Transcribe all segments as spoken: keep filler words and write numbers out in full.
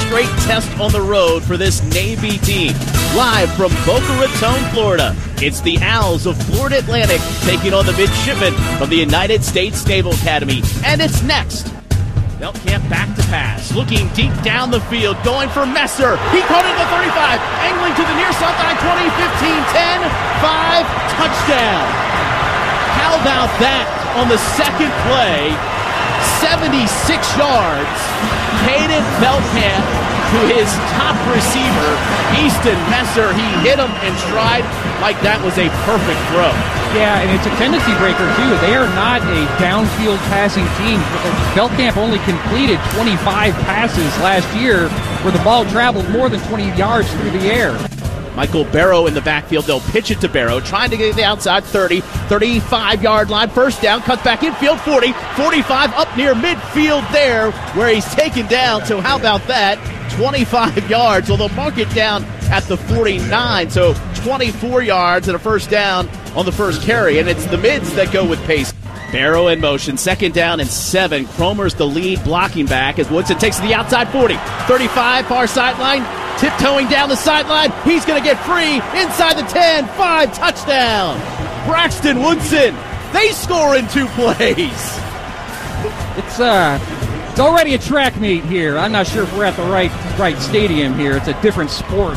straight test on the road for this Navy team. Live from Boca Raton, Florida, it's the Owls of Florida Atlantic taking on the midshipmen from the United States Naval Academy. And it's next. Beltkamp back to pass, looking deep down the field, going for Messer. He caught it at the thirty-five, angling to the near sideline, twenty, fifteen, ten, five, touchdown. How about that on the second play? seventy-six yards. Caden Beltkamp to his top receiver, Easton Messer. He hit him in stride like that was a perfect throw. Yeah, and it's a tendency breaker, too. They are not a downfield passing team. Beltkamp only completed twenty-five passes last year where the ball traveled more than twenty yards through the air. Michael Barrow in the backfield. They'll pitch it to Barrow, trying to get to the outside thirty, thirty-five-yard line. First down, cuts back infield, forty, forty-five, up near midfield there where he's taken down. So how about that? twenty-five yards. Well, they'll mark it down at the forty-nine. So twenty-four yards and a first down on the first carry. And it's the mids that go with pace. Barrow in motion, second down and seven. Cromer's the lead blocking back as Woodson takes to the outside forty, thirty-five, far sideline, tiptoeing down the sideline. He's going to get free inside the ten, five, touchdown. Braxton Woodson, they score in two plays. It's uh, it's already a track meet here. I'm not sure if we're at the right right stadium here. It's a different sport.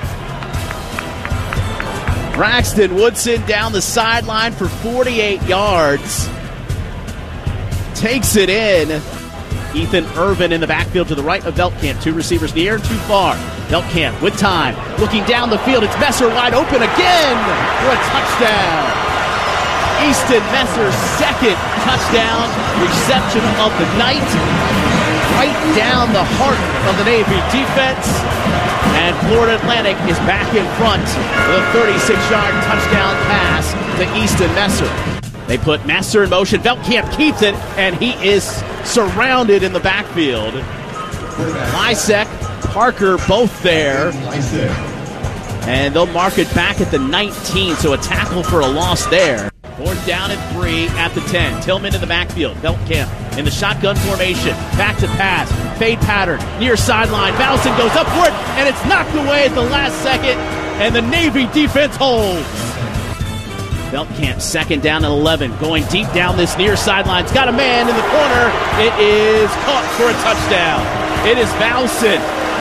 Braxton Woodson down the sideline for forty-eight yards. Takes it in. Ethan Irvin in the backfield to the right of Beltkamp. Two receivers near and too far. Beltkamp with time. Looking down the field. It's Messer wide open again for a touchdown. Easton Messer's second touchdown reception of the night. Right down the heart of the Navy defense. And Florida Atlantic is back in front with a thirty-six-yard touchdown pass to Easton Messer. They put Messer in motion. Beltkamp keeps it, and he is surrounded in the backfield. Lysek, Parker both there. And they'll mark it back at the nineteen, so a tackle for a loss there. Fourth down and three at the ten. Tillman in the backfield. Beltkamp in the shotgun formation. Back to pass. Fade pattern. Near sideline. Bowson goes up for it, and it's knocked away at the last second, and the Navy defense holds. Beltkamp second down and eleven. Going deep down this near sideline. It's got a man in the corner. It is caught for a touchdown. It is Bowson.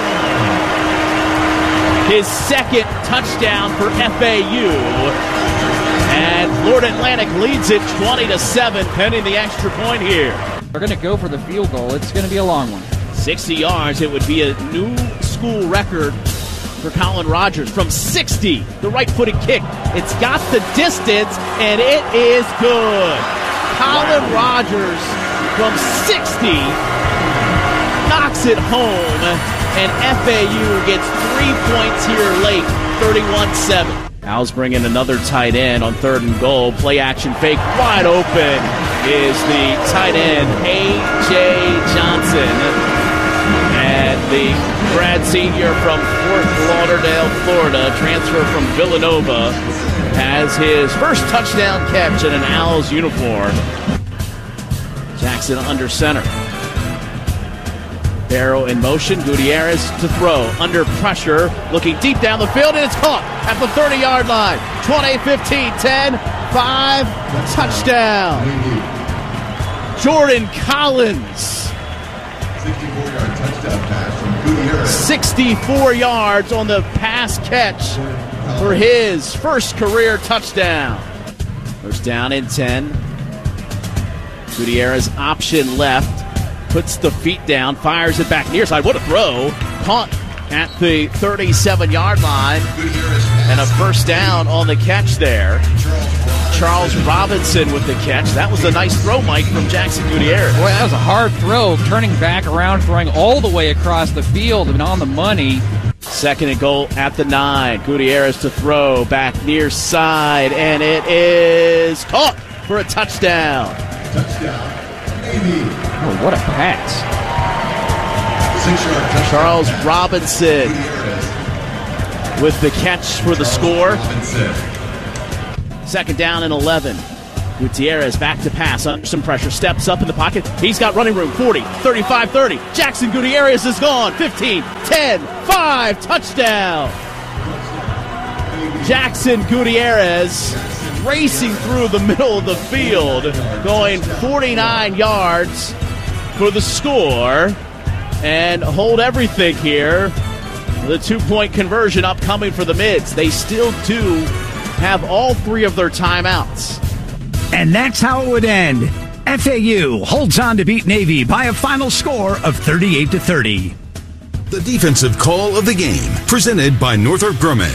His second touchdown for F A U. And Florida Atlantic leads it twenty to seven, pending the extra point here. They're going to go for the field goal. It's going to be a long one. sixty yards. It would be a new school record for Colin Rogers from sixty. The right-footed kick. It's got the distance, and it is good. Colin Rogers from sixty knocks it home, and F A U gets three points here late, thirty-one seven. Owls bring in another tight end on third and goal. Play action fake. Wide open is the tight end, A J Johnson. And the grad senior from Fort Lauderdale, Florida, transfer from Villanova, has his first touchdown catch in an Owls uniform. Jackson under center. Barrow in motion. Gutierrez to throw. Under pressure. Looking deep down the field, and it's caught at the thirty-yard line. twenty, fifteen, ten, five. Touchdown. Jordan Collins. sixty-four-yard touchdown pass from Gutierrez. sixty-four yards on the pass catch for his first career touchdown. First down and ten. Gutierrez option left. Puts the feet down, fires it back near side. What a throw. Caught at the thirty-seven-yard line. And a first down on the catch there. Charles Robinson with the catch. That was a nice throw, Mike, from Jackson Gutierrez. Boy, that was a hard throw. Turning back around, throwing all the way across the field and on the money. Second and goal at the nine. Gutierrez to throw back near side. And it is caught for a touchdown. Touchdown. Navy. Oh, what a pass. Charles Robinson with the catch for the score. Second down and eleven. Gutierrez back to pass, under some pressure, steps up in the pocket. He's got running room, forty, thirty-five, thirty. Jackson Gutierrez is gone, fifteen, ten, five, touchdown. Jackson Gutierrez racing through the middle of the field, going forty-nine yards for the score, and hold everything here. The two-point conversion upcoming for the Mids. They still do have all three of their timeouts. And that's how it would end. F A U holds on to beat Navy by a final score of thirty-eight to thirty. The defensive call of the game, presented by Northrop Grumman.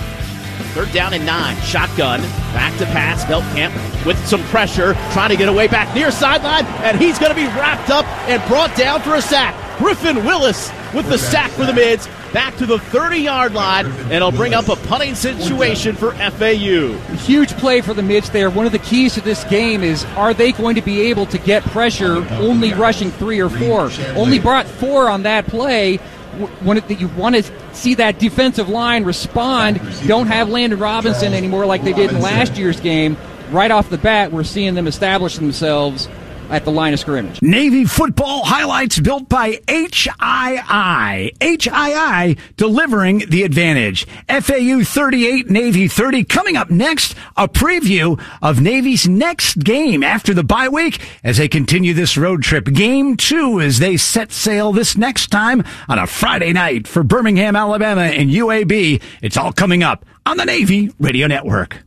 Third down and nine. Shotgun. Back to pass. Beltcamp with some pressure, trying to get away back near sideline, and he's going to be wrapped up and brought down for a sack. Griffin Willis with the sack for the Mids. Back to the thirty-yard line, and it'll bring up a punting situation for F A U. Huge play for the Mids there. One of the keys to this game is, are they going to be able to get pressure only rushing three or four? Only brought four on that play. When it, you want to see that defensive line respond, don't have Landon Robinson anymore like they did in last year's game. Right off the bat, we're seeing them establish themselves at the line of scrimmage. Navy football highlights built by H I I. H I I delivering the advantage. F A U thirty-eight, Navy thirty. Coming up next, a preview of Navy's next game after the bye week as they continue this road trip. Game two as they set sail this next time on a Friday night for Birmingham, Alabama and U A B. It's all coming up on the Navy Radio Network.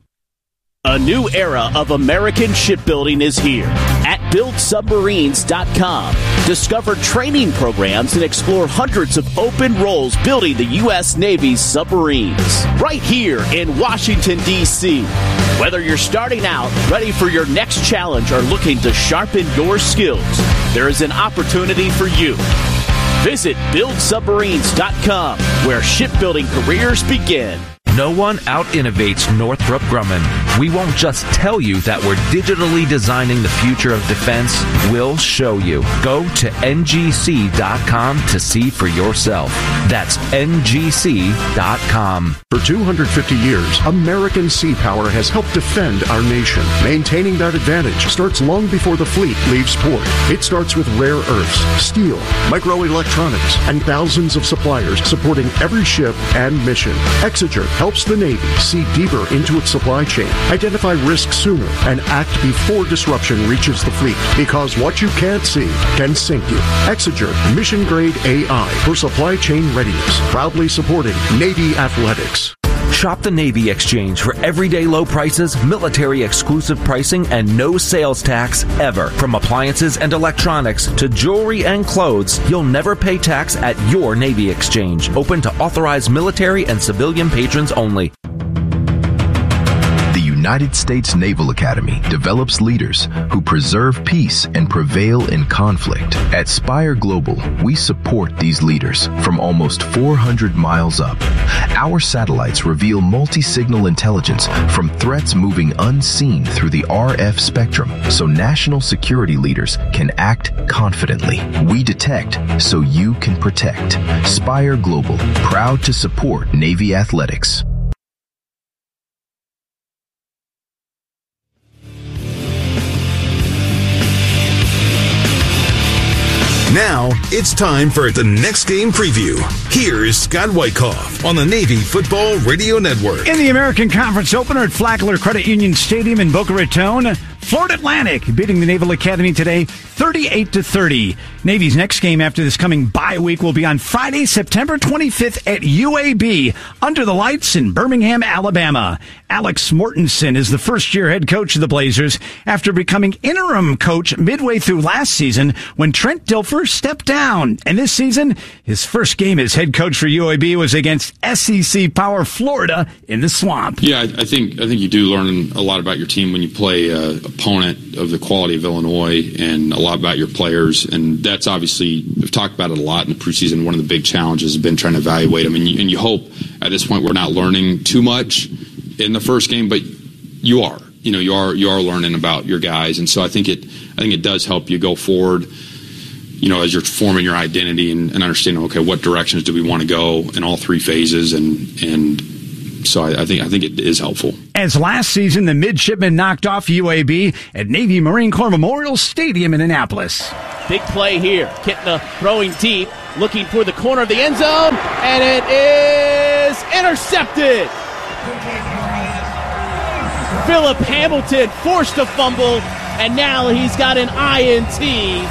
A new era of American shipbuilding is here at build submarines dot com. Discover training programs and explore hundreds of open roles building the U S Navy's submarines. Right here in Washington, D C Whether you're starting out, ready for your next challenge, or looking to sharpen your skills, there is an opportunity for you. Visit build submarines dot com, where shipbuilding careers begin. No one out-innovates Northrop Grumman. We won't just tell you that we're digitally designing the future of defense. We'll show you. Go to N G C dot com to see for yourself. That's N G C dot com. For two hundred fifty years, American sea power has helped defend our nation. Maintaining that advantage starts long before the fleet leaves port. It starts with rare earths, steel, microelectronics, and thousands of suppliers supporting every ship and mission. Exeger helps the Navy see deeper into its supply chain, identify risks sooner, and act before disruption reaches the fleet. Because what you can't see can sink you. Exeger Mission Grade A I for supply chain readiness. Proudly supporting Navy athletics. Shop the Navy Exchange for everyday low prices, military exclusive pricing, and no sales tax ever. From appliances and electronics to jewelry and clothes, you'll never pay tax at your Navy Exchange. Open to authorized military and civilian patrons only. The United States Naval Academy develops leaders who preserve peace and prevail in conflict. At Spire Global, we support these leaders from almost four hundred miles up. Our satellites reveal multi-signal intelligence from threats moving unseen through the R F spectrum, so national security leaders can act confidently. We detect so you can protect. Spire Global, proud to support Navy athletics. Now, it's time for the next game preview. Here is Scott Wyckoff on the Navy Football Radio Network. In the American Conference opener at Flackler Credit Union Stadium in Boca Raton, Florida Atlantic beating the Naval Academy today thirty-eight to thirty. Navy's next game after this coming bye week will be on Friday, September twenty-fifth at U A B under the lights in Birmingham, Alabama. Alex Mortensen is the first-year head coach of the Blazers after becoming interim coach midway through last season when Trent Dilfer stepped down. And this season, his first game as head coach for U A B was against S E C power Florida in the Swamp. Yeah, I think I think you do learn a lot about your team when you play an opponent of the quality of Illinois, and a lot about your players. And that's obviously, we've talked about it a lot in the preseason. One of the big challenges has been trying to evaluate them. And you, and you hope at this point we're not learning too much in the first game, but you are. You know, you are you are learning about your guys, and so I think it I think it does help you go forward. You know, as you're forming your identity and, and understanding, okay, what directions do we want to go in all three phases, and and so I, I think I think it is helpful. As last season, the midshipmen knocked off U A B at Navy Marine Corps Memorial Stadium in Annapolis. Big play here. Kitna throwing deep, looking for the corner of the end zone, and it is intercepted. Philip Hamilton forced a fumble, and now he's got an I N T.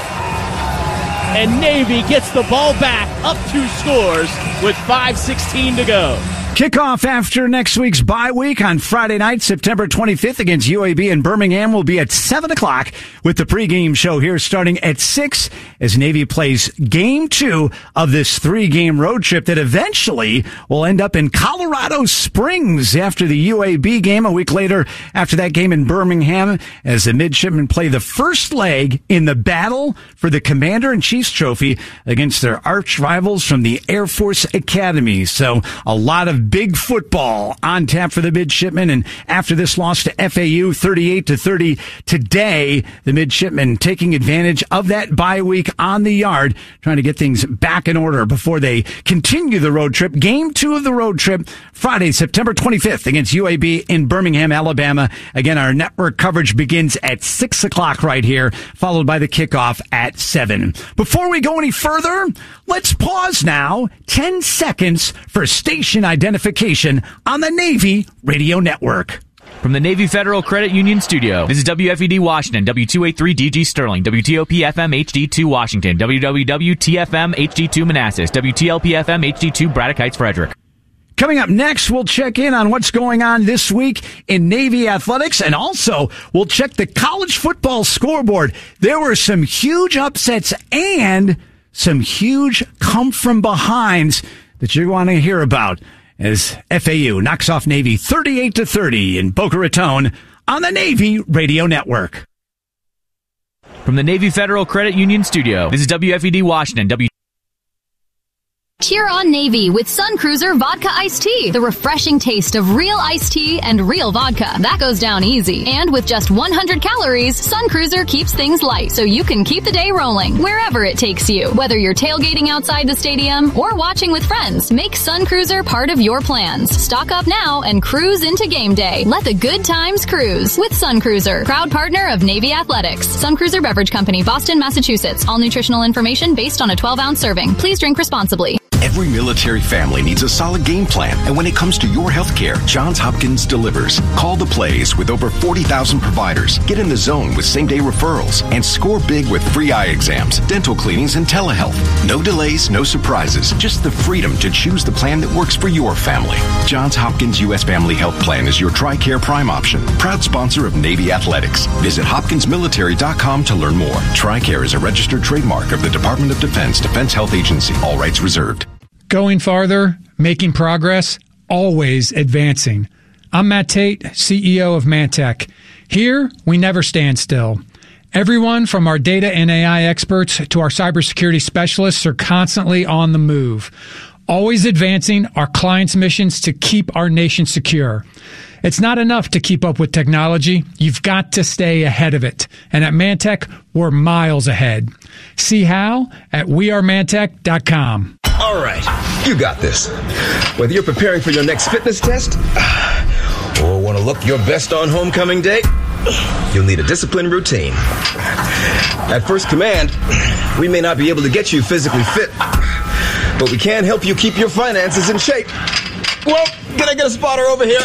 And Navy gets the ball back, up two scores with five sixteen to go. Kickoff after next week's bye week on Friday night, September twenty-fifth against U A B in Birmingham will be at seven o'clock with the pregame show here starting at six as Navy plays game two of this three-game road trip that eventually will end up in Colorado Springs after the U A B game a week later after that game in Birmingham as the midshipmen play the first leg in the battle for the Commander-in-Chief's Trophy against their arch rivals from the Air Force Academy. So a lot of big football on tap for the midshipmen, and after this loss to F A U thirty-eight to thirty today, the midshipmen taking advantage of that bye week on the yard, trying to get things back in order before they continue the road trip. Game two of the road trip, Friday, September twenty-fifth against U A B in Birmingham, Alabama. Again, our network coverage begins at six o'clock right here, followed by the kickoff at seven. Before we go any further, let's pause now, ten seconds for station identification on the Navy Radio Network. From the Navy Federal Credit Union Studio, this is W F E D Washington, W two eighty-three D G Sterling, W T O P F M H D two Washington, W W W T F M H D two Manassas, W T L P F M H D two Braddock Heights Frederick. Coming up next, we'll check in on what's going on this week in Navy athletics, and also we'll check the college football scoreboard. There were some huge upsets and some huge come-from-behinds that you want to hear about as F A U knocks off Navy thirty-eight to thirty in Boca Raton on the Navy Radio Network. From the Navy Federal Credit Union Studio, this is W F E D Washington, W. Cheer on Navy with Sun Cruiser Vodka Iced Tea. The refreshing taste of real iced tea and real vodka. That goes down easy. And with just one hundred calories, Sun Cruiser keeps things light so you can keep the day rolling wherever it takes you. Whether you're tailgating outside the stadium or watching with friends, make Sun Cruiser part of your plans. Stock up now and cruise into game day. Let the good times cruise with Sun Cruiser. Proud partner of Navy Athletics. Sun Cruiser Beverage Company, Boston, Massachusetts. All nutritional information based on a twelve ounce serving. Please drink responsibly. Every military family needs a solid game plan, and when it comes to your health care, Johns Hopkins delivers. Call the plays with over forty thousand providers. Get in the zone with same-day referrals, and score big with free eye exams, dental cleanings, and telehealth. No delays, no surprises, just the freedom to choose the plan that works for your family. Johns Hopkins U S Family Health Plan is your TRICARE Prime option. Proud sponsor of Navy Athletics. Visit hopkins military dot com to learn more. TRICARE is a registered trademark of the Department of Defense Defense Health Agency. All rights reserved. Going farther, making progress, always advancing. I'm Matt Tate, C E O of Mantech. Here, we never stand still. Everyone from our data and A I experts to our cybersecurity specialists are constantly on the move, always advancing our clients' missions to keep our nation secure. It's not enough to keep up with technology. You've got to stay ahead of it. And at Mantech, we're miles ahead. See how at we are mantech dot com. All right, you got this. Whether you're preparing for your next fitness test or want to look your best on homecoming day, you'll need a disciplined routine. At First Command, we may not be able to get you physically fit, but we can help you keep your finances in shape. Well, can I get a spotter over here?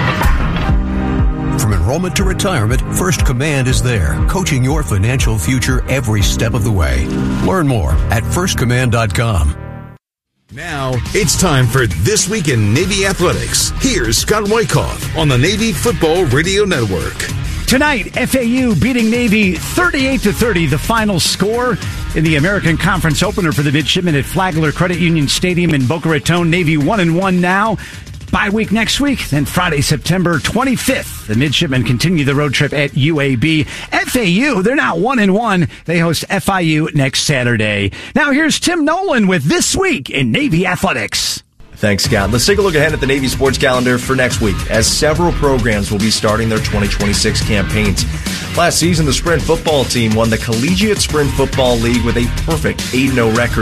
From enrollment to retirement, First Command is there, coaching your financial future every step of the way. Learn more at first command dot com. Now, it's time for This Week in Navy Athletics. Here's Scott Wyckoff on the Navy Football Radio Network. Tonight, F A U beating Navy thirty-eight to thirty, the final score in the American Conference opener for the midshipmen at Flagler Credit Union Stadium in Boca Raton. Navy one and one now. Bye week next week, then Friday, September twenty-fifth. The midshipmen continue the road trip at U A B. F A U, they're now one and one. They host F I U next Saturday. Now here's Tim Nolan with This Week in Navy Athletics. Thanks, Scott. Let's take a look ahead at the Navy sports calendar for next week, as several programs will be starting their twenty twenty-six campaigns. Last season, the Sprint football team won the Collegiate Sprint Football League with a perfect eight and oh record,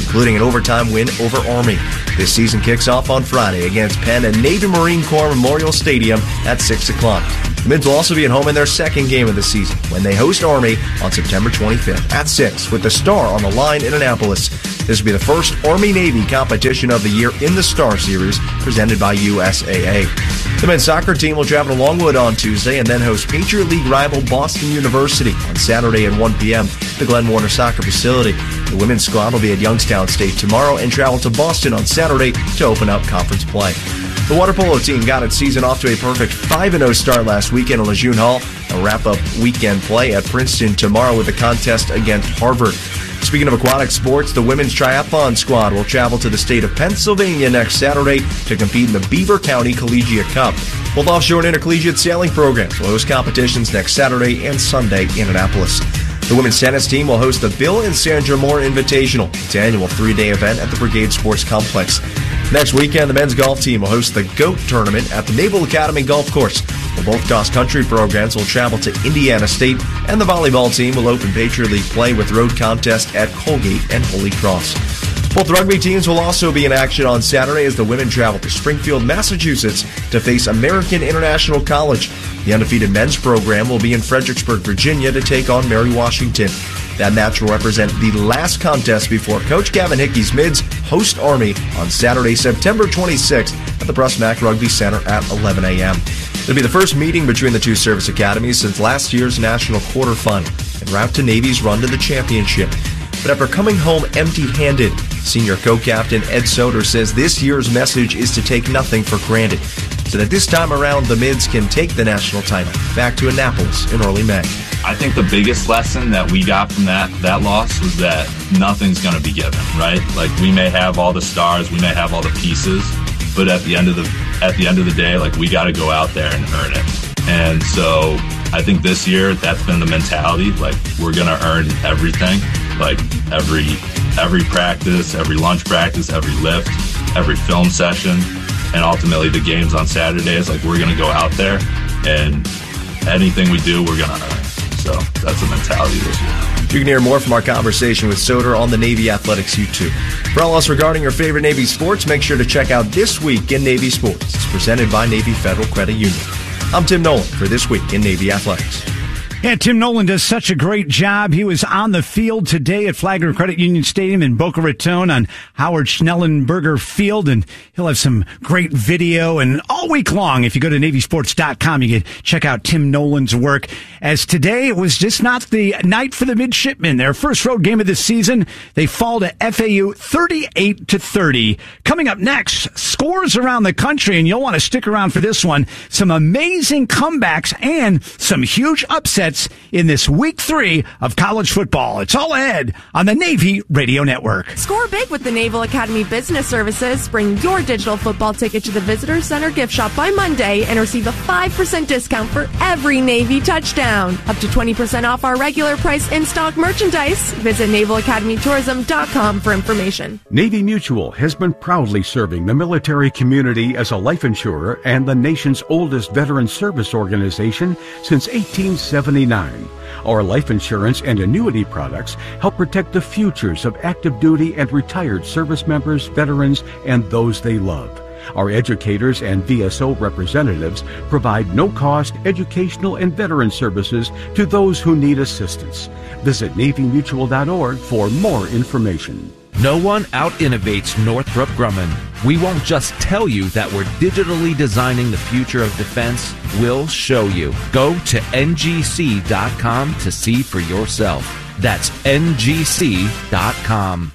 including an overtime win over Army. This season kicks off on Friday against Penn at Navy Marine Corps Memorial Stadium at six o'clock. The Mids will also be at home in their second game of the season when they host Army on September twenty-fifth at six with the Star on the line in Annapolis. This will be the first Army-Navy competition of the year in the Star Series presented by U S A A. The men's soccer team will travel to Longwood on Tuesday and then host Patriot League rival Boston University on Saturday at one p.m. at the Glenn Warner Soccer Facility. The women's squad will be at Youngstown State tomorrow and travel to Boston on Saturday to open up conference play. The water polo team got its season off to a perfect five and oh start last weekend in Lejeune Hall. A wrap-up weekend play at Princeton tomorrow with a contest against Harvard. Speaking of aquatic sports, the women's triathlon squad will travel to the state of Pennsylvania next Saturday to compete in the Beaver County Collegiate Cup. Both offshore and intercollegiate sailing programs will host competitions next Saturday and Sunday in Annapolis. The women's tennis team will host the Bill and Sandra Moore Invitational, its annual three-day event at the Brigade Sports Complex. Next weekend, the men's golf team will host the GOAT Tournament at the Naval Academy Golf Course. Well, both cross-country programs will travel to Indiana State, and the volleyball team will open Patriot League play with road contest at Colgate and Holy Cross. Both rugby teams will also be in action on Saturday as the women travel to Springfield, Massachusetts to face American International College. The undefeated men's program will be in Fredericksburg, Virginia to take on Mary Washington. That match will represent the last contest before Coach Gavin Hickey's Mids host Army on Saturday, September twenty-sixth at the Brusmack Rugby Center at eleven a.m. It'll be the first meeting between the two service academies since last year's national quarterfinal en route to Navy's run to the championship. But after coming home empty-handed, senior co-captain Ed Soder says this year's message is to take nothing for granted, so that this time around the Mids can take the national title back to Annapolis in early May. I think the biggest lesson that we got from that that loss was that nothing's going to be given, right? Like, we may have all the stars, we may have all the pieces, but at the end of the at the end of the day, like, we got to go out there and earn it. And so I think this year that's been the mentality. Like, we're going to earn everything. Like, every every practice, every lunch practice, every lift, every film session, and ultimately the games on Saturdays. Like, we're going to go out there, and anything we do, we're going to earn. So that's the mentality this year. You can hear more from our conversation with Soder on the Navy Athletics YouTube. For all else regarding your favorite Navy sports, make sure to check out This Week in Navy Sports. It's presented by Navy Federal Credit Union. I'm Tim Nolan for This Week in Navy Athletics. Yeah, Tim Nolan does such a great job. He was on the field today at Flagler Credit Union Stadium in Boca Raton on Howard Schnellenberger Field, and he'll have some great video. And all week long, if you go to Navy Sports dot com, you can check out Tim Nolan's work. As today, it was just not the night for the midshipmen. Their first road game of the season, they fall to F A U thirty-eight to thirty. Coming up next, scores around the country, and you'll want to stick around for this one. Some amazing comebacks and some huge upsets in this week three of college football. It's all ahead on the Navy Radio Network. Score big with the Naval Academy Business Services. Bring your digital football ticket to the Visitor Center gift shop by Monday and receive a five percent discount for every Navy touchdown. Up to twenty percent off our regular price in-stock merchandise. Visit naval academy tourism dot com for information. Navy Mutual has been proudly serving the military community as a life insurer and the nation's oldest veteran service organization since eighteen seventy-nine. Our life insurance and annuity products help protect the futures of active duty and retired service members, veterans, and those they love. Our educators and V S O representatives provide no-cost educational and veteran services to those who need assistance. Visit Navy Mutual dot org for more information. No one out-innovates Northrop Grumman. We won't just tell you that we're digitally designing the future of defense. We'll show you. Go to N G C dot com to see for yourself. That's N G C dot com.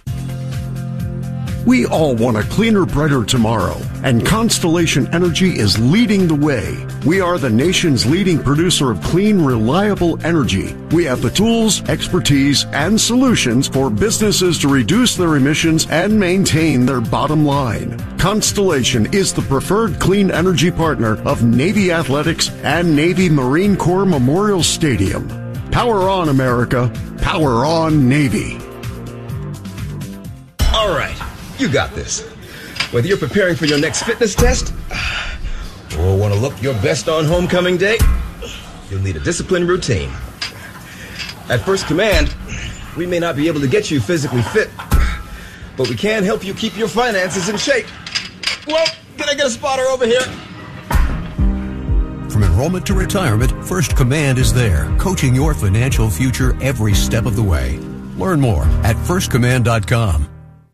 We all want a cleaner, brighter tomorrow, and Constellation Energy is leading the way. We are the nation's leading producer of clean, reliable energy. We have the tools, expertise, and solutions for businesses to reduce their emissions and maintain their bottom line. Constellation is the preferred clean energy partner of Navy Athletics and Navy Marine Corps Memorial Stadium. Power on, America. Power on, Navy. All right. You got this. Whether you're preparing for your next fitness test or want to look your best on homecoming day, you'll need a disciplined routine. At First Command, we may not be able to get you physically fit, but we can help you keep your finances in shape. Well, can I get a spotter over here? From enrollment to retirement, First Command is there, coaching your financial future every step of the way. Learn more at first command dot com.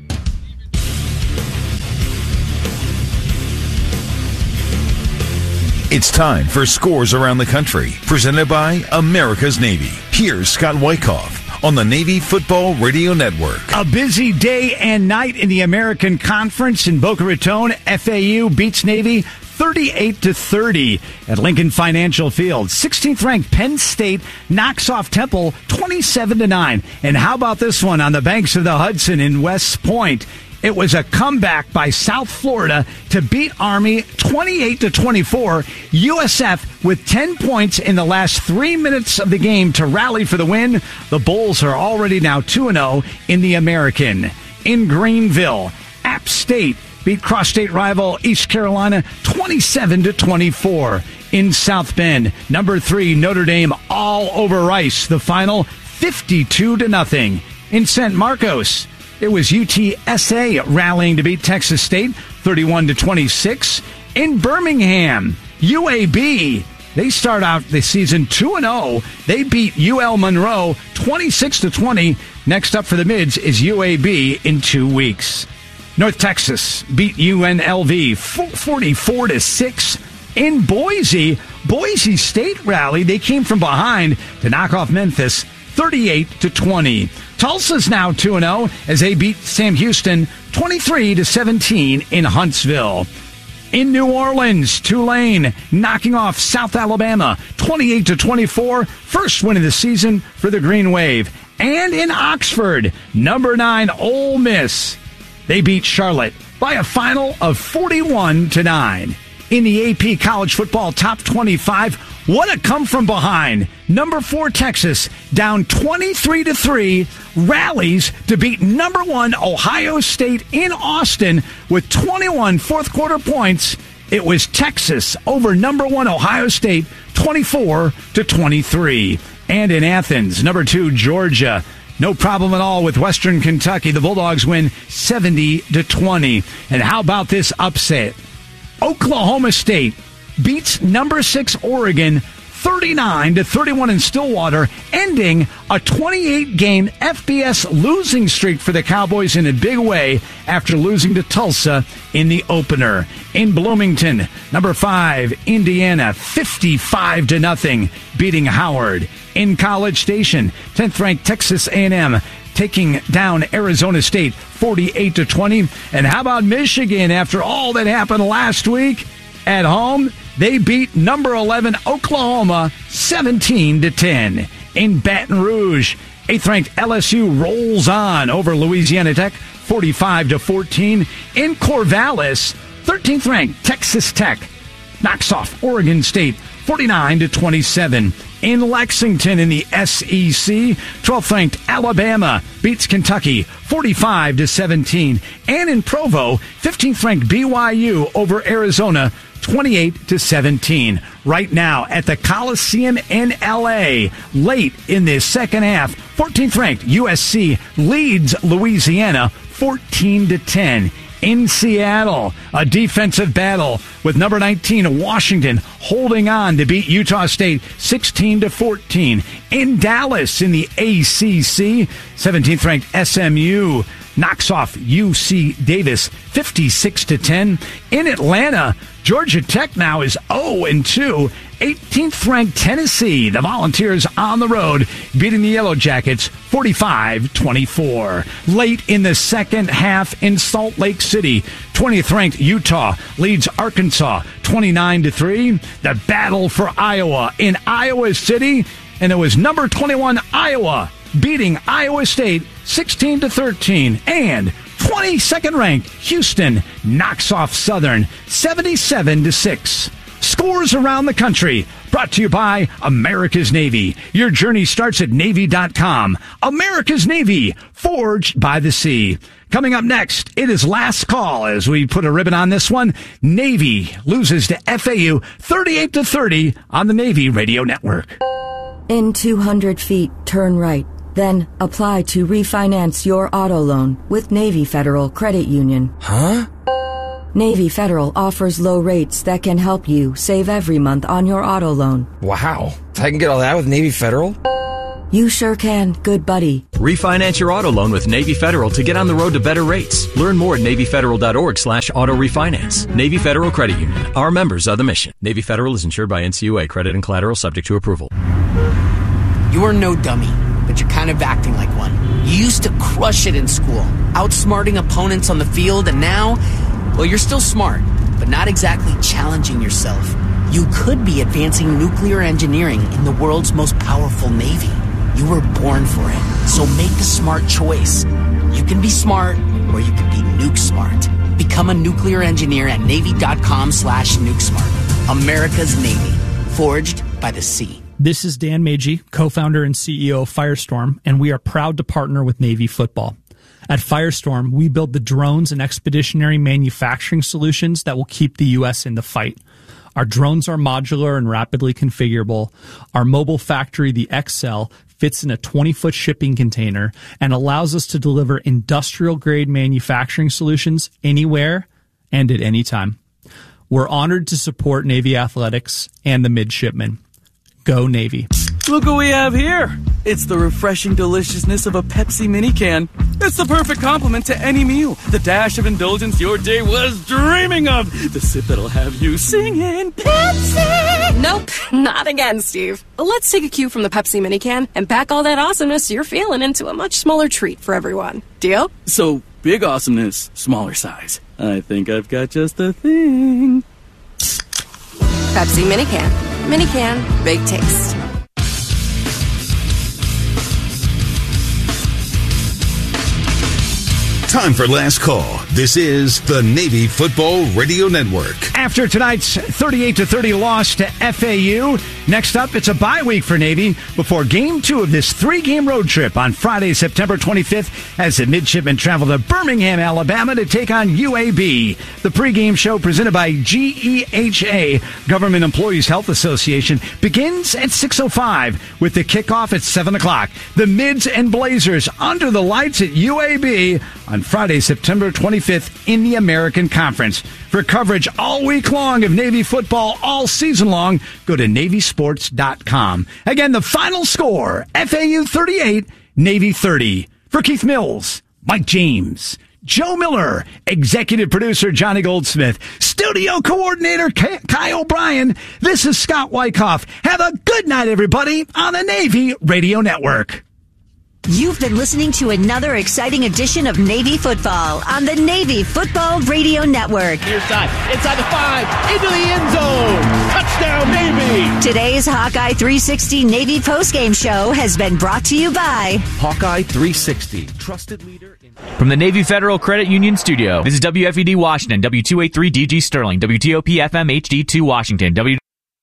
It's time for Scores Around the Country, presented by America's Navy. Here's Scott Wyckoff on the Navy Football Radio Network. A busy day and night in the American Conference in Boca Raton. F A U beats Navy thirty-eight to thirty at Lincoln Financial Field. sixteenth ranked Penn State knocks off Temple twenty-seven to nine. And how about this one on the banks of the Hudson in West Point? It was a comeback by South Florida to beat Army twenty-eight to twenty-four. U S F with ten points in the last three minutes of the game to rally for the win. The Bulls are already now two and oh in the American. In Greenville, App State beat cross-state rival East Carolina twenty-seven to twenty-four. In South Bend, number three Notre Dame all over Rice. The final fifty-two to nothing. In San Marcos, it was U T S A rallying to beat Texas State thirty-one to twenty-six. In Birmingham, U A B, they start out the season two and oh. They beat U L Monroe twenty-six to twenty. Next up for the Mids is U A B in two weeks. North Texas beat U N L V forty-four to six. In Boise, Boise State rallied. They came from behind to knock off Memphis thirty-eight to twenty. Tulsa's now two and oh as they beat Sam Houston twenty-three to seventeen in Huntsville. In New Orleans, Tulane knocking off South Alabama twenty-eight to twenty-four. First win of the season for the Green Wave. And in Oxford, number nine Ole Miss, they beat Charlotte by a final of forty-one to nine. In the A P College Football Top twenty-five, what a come from behind. Number four Texas down twenty-three to three, rallies to beat number one Ohio State in Austin with twenty-one fourth quarter points. It was Texas over number one Ohio State twenty-four to twenty-three. And in Athens, number two Georgia, no problem at all with Western Kentucky. The Bulldogs win seventy to twenty. And how about this upset? Oklahoma State beats number six Oregon thirty-nine to thirty-one in Stillwater, ending a twenty-eight game F B S losing streak for the Cowboys in a big way after losing to Tulsa in the opener. In Bloomington, number five Indiana fifty-five to nothing beating Howard. In College Station, tenth ranked Texas A and M taking down Arizona State forty-eight to twenty. And how about Michigan after all that happened last week? At home, they beat number eleven Oklahoma seventeen to ten. In Baton Rouge, eighth ranked L S U rolls on over Louisiana Tech forty-five to fourteen. In Corvallis, thirteenth ranked Texas Tech knocks off Oregon State forty-nine to twenty-seven. In Lexington in the S E C, twelfth ranked Alabama beats Kentucky forty-five to seventeen. And in Provo, fifteenth ranked B Y U over Arizona twenty-eight to seventeen. Right now at the Coliseum in L A, late in the second half, fourteenth ranked U S C leads Louisiana fourteen to ten. In Seattle, a defensive battle with number nineteen Washington holding on to beat Utah State sixteen to fourteen. In Dallas in the A C C, seventeenth ranked S M U knocks off U C Davis fifty-six to ten. In Atlanta, Georgia Tech now is oh and two. eighteenth ranked Tennessee, the Volunteers on the road, beating the Yellow Jackets forty-five twenty-four. Late in the second half in Salt Lake City, twentieth ranked Utah leads Arkansas twenty-nine to three. The battle for Iowa in Iowa City, and it was number twenty-one Iowa beating Iowa State sixteen to thirteen. And twenty-second ranked Houston knocks off Southern seventy-seven to six. Scores around the country, brought to you by America's Navy. Your journey starts at Navy dot com. America's Navy, forged by the sea. Coming up next, it is last call as we put a ribbon on this one. Navy loses to F A U thirty-eight to thirty on the Navy Radio Network. In two hundred feet, turn right. Then apply to refinance your auto loan with Navy Federal Credit Union. Huh? Navy Federal offers low rates that can help you save every month on your auto loan. Wow. I can get all that with Navy Federal? You sure can, good buddy. Refinance your auto loan with Navy Federal to get on the road to better rates. Learn more at NavyFederal.org slash auto refinance. Navy Federal Credit Union. Our members are the mission. Navy Federal is insured by N C U A. Credit and collateral subject to approval. You are no dummy, but you're kind of acting like one. You used to crush it in school, outsmarting opponents on the field, and now, well, you're still smart, but not exactly challenging yourself. You could be advancing nuclear engineering in the world's most powerful navy. You were born for it, so make a smart choice. You can be smart, or you can be nuke smart. Become a nuclear engineer at Navy.com slash nuke smart. America's Navy, forged by the sea. This is Dan Magee, co-founder and C E O of Firestorm, and we are proud to partner with Navy Football. At Firestorm, we build the drones and expeditionary manufacturing solutions that will keep the U S in the fight. Our drones are modular and rapidly configurable. Our mobile factory, the X L, fits in a twenty-foot shipping container and allows us to deliver industrial-grade manufacturing solutions anywhere and at any time. We're honored to support Navy athletics and the midshipmen. Go Navy. Look what we have here. It's the refreshing deliciousness of a Pepsi mini can. It's the perfect complement to any meal. The dash of indulgence your day was dreaming of. The sip that'll have you singing Pepsi. Nope, not again, Steve. Let's take a cue from the Pepsi mini can and pack all that awesomeness you're feeling into a much smaller treat for everyone. Deal? So, big awesomeness, smaller size. I think I've got just the thing. Pepsi mini can. Mini can, big taste. Time for last call. This is the Navy Football Radio Network. After tonight's thirty-eight to thirty loss to F A U, next up, it's a bye week for Navy before game two of this three-game road trip on Friday, September twenty-fifth, as the midshipmen travel to Birmingham, Alabama to take on U A B. The pregame show presented by G E H A, Government Employees Health Association, begins at six oh five with the kickoff at seven o'clock. The Mids and Blazers under the lights at U A B on Friday, September twenty-fifth in the American Conference. For coverage all week long of Navy football all season long, go to Navy Sports dot com. Again, the final score, F A U thirty-eight, Navy thirty. For Keith Mills, Mike James, Joe Miller, executive producer Johnny Goldsmith, studio coordinator Kai O'Brien, this is Scott Wyckoff. Have a good night, everybody, on the Navy Radio Network. You've been listening to another exciting edition of Navy Football on the Navy Football Radio Network. Near side, inside the five, into the end zone. Touchdown, Navy! Today's Hawkeye three sixty Navy postgame show has been brought to you by Hawkeye three sixty, trusted leader in... From the Navy Federal Credit Union Studio, this is W F E D Washington, W two eighty-three D G Sterling, W T O P F M H D two Washington, W...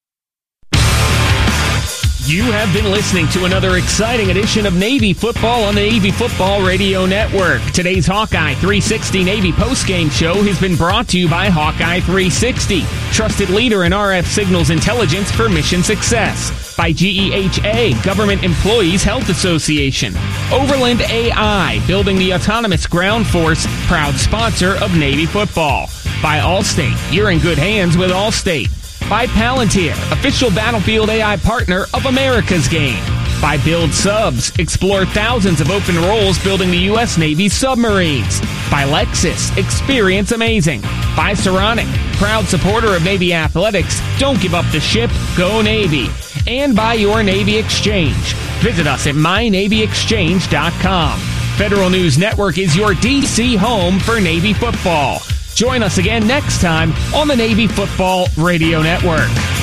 You have been listening to another exciting edition of Navy Football on the Navy Football Radio Network. Today's Hawkeye three sixty Navy postgame show has been brought to you by Hawkeye three sixty, trusted leader in R F signals intelligence for mission success. By G E H A, Government Employees Health Association. Overland A I, building the autonomous ground force, proud sponsor of Navy Football. By Allstate, you're in good hands with Allstate. By Palantir, official battlefield A I partner of America's Game. By Build Subs, explore thousands of open roles building the U S Navy submarines. By Lexus, experience amazing. By Saronic, proud supporter of Navy athletics, don't give up the ship, go Navy. And by Your Navy Exchange. Visit us at my navy exchange dot com. Federal News Network is your D C home for Navy football. Join us again next time on the Navy Football Radio Network.